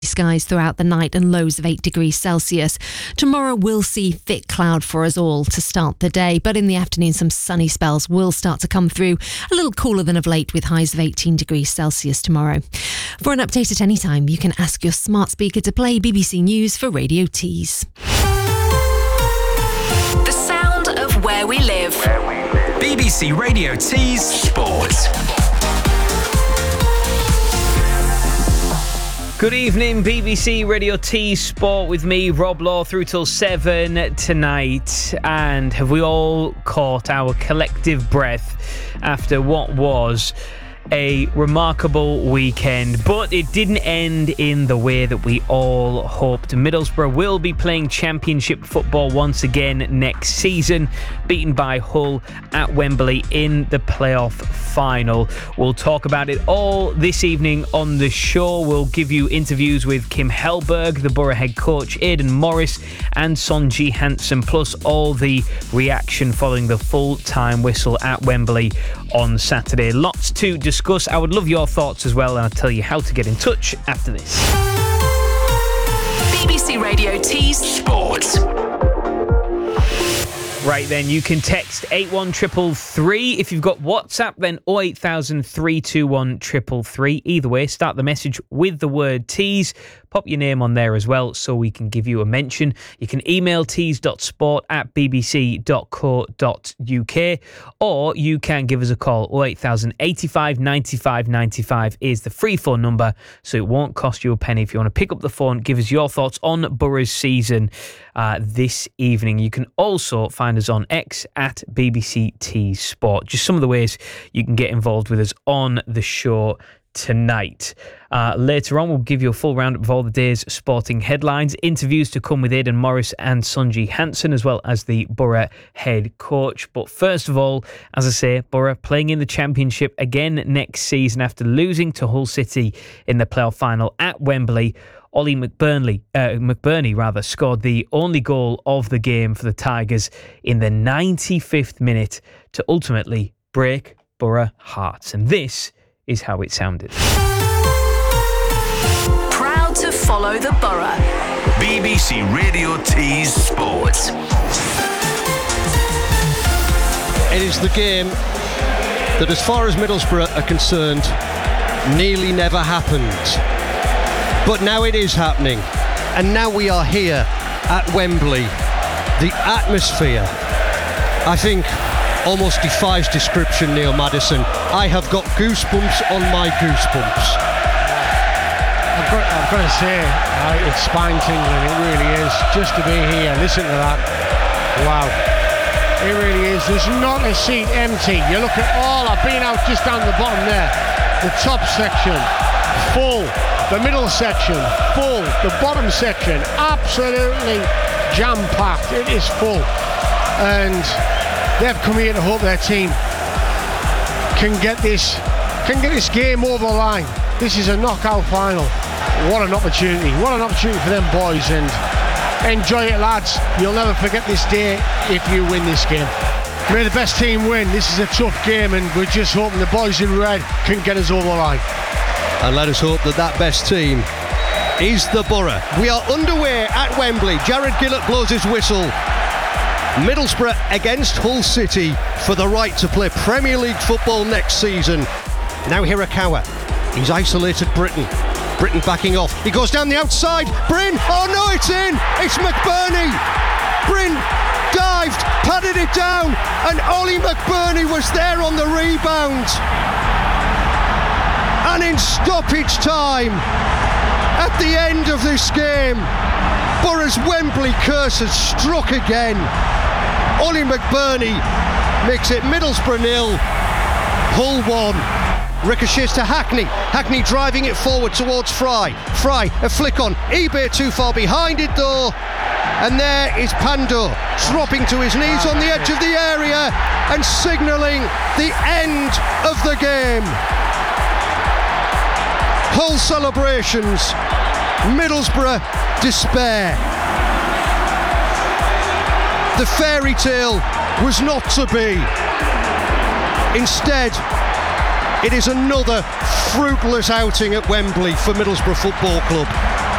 Skies throughout the night and lows of 8 degrees Celsius. Tomorrow we'll see thick cloud for us all to start the day, but in the afternoon some sunny spells will start to come through, a little cooler than of late with highs of 18 degrees Celsius tomorrow. For an update at any time, you can ask your smart speaker to play BBC News for Radio Tees. The sound of where we live. BBC Radio Tees Sport. Good evening, BBC Radio Tees Sport with me, Rob Law, through till 7 tonight. And have we all caught our collective breath after what was a remarkable weekend? But it didn't end in the way that we all hoped. Middlesbrough will be playing Championship football once again next season, beaten by Hull at Wembley in the playoff final. We'll talk about it all this evening on the show. We'll give you interviews with Kim Hellberg, the Borough head coach, Aidan Morris and Sonji Hansen, plus all the reaction following the full-time whistle at Wembley on Saturday. Lots to discuss. I would love your thoughts as well, and I'll tell you how to get in touch after this. BBC Radio Tees Sport. Right then, you can text 81333. If you've got WhatsApp, then 08000 321 333. Either way, start the message with the word tees. Pop your name on there as well so we can give you a mention. You can email tees.sport@bbc.co.uk, or you can give us a call. 08000 85 95 95 is the free phone number, so it won't cost you a penny. If you want to pick up the phone, give us your thoughts on Borough's season this evening. You can also find us on X at BBC Tees Sport. Just some of the ways you can get involved with us on the show tonight. Later on, we'll give you a full roundup of all the day's sporting headlines, interviews to come with Aidan Morris and Sonji Hansen, as well as the Borough head coach. But first of all, as I say, Borough playing in the Championship again next season after losing to Hull City in the playoff final at Wembley. Ollie McBurney scored the only goal of the game for the Tigers in the 95th minute to ultimately break Borough hearts. And this is how it sounded. Proud to follow the Borough. BBC Radio Tees Sport. It is the game that, as far as Middlesbrough are concerned, nearly never happened. But now it is happening. And now we are here at Wembley. The atmosphere, I think, almost defies description, Neil Maddison. I have got goosebumps on my goosebumps. I've got to say, it's spine-tingling, it really is. Just to be here, listen to that. Wow. It really is. There's not a seat empty. You look at all, I've been out just down the bottom there. The top section, full. The middle section, full. The bottom section, absolutely jam-packed. It is full. And they've come here to hope their team can get this game over the line. This is a knockout final. What an opportunity. What an opportunity for them boys. And enjoy it, lads. You'll never forget this day if you win this game. May the best team win. This is a tough game, and we're just hoping the boys in red can get us over the line. And let us hope that that best team is the Borough. We are underway at Wembley. Jared Gillett blows his whistle. Middlesbrough against Hull City for the right to play Premier League football next season. Now Hirakawa. He's isolated Britton. Britton backing off. He goes down the outside. Bryn. Oh no, it's in. It's McBurney. Bryn dived, patted it down, and Ollie McBurney was there on the rebound. And in stoppage time, at the end of this game, Borough's Wembley curse has struck again. Ollie McBurney makes it Middlesbrough 0, Hull 1. Ricochets to Hackney. Hackney driving it forward towards Fry. Fry, a flick on. eBay too far behind it though. And there is Pandor dropping to his knees on the edge of the area and signalling the end of the game. Hull celebrations, Middlesbrough despair. The fairy tale was not to be. Instead, it is another fruitless outing at Wembley for Middlesbrough Football Club.